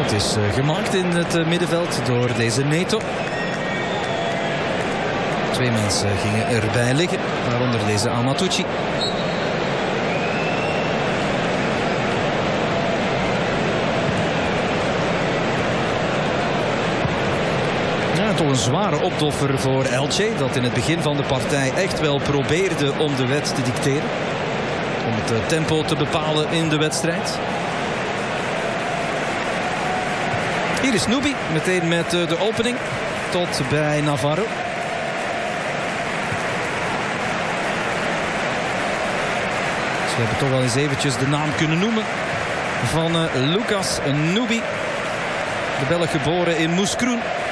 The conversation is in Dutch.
fout is gemaakt in het middenveld door deze Neto. 2 mensen gingen erbij liggen, waaronder deze Amatucci. Ja, toch een zware opdoffer voor Elche, dat in het begin van de partij echt wel probeerde om de wet te dicteren. Om het tempo te bepalen in de wedstrijd. Hier is Nubi, meteen met de opening tot bij Navarro. Dus we hebben toch wel eens eventjes de naam kunnen noemen van Lucas Nubi. De Belg geboren in Moeskroen.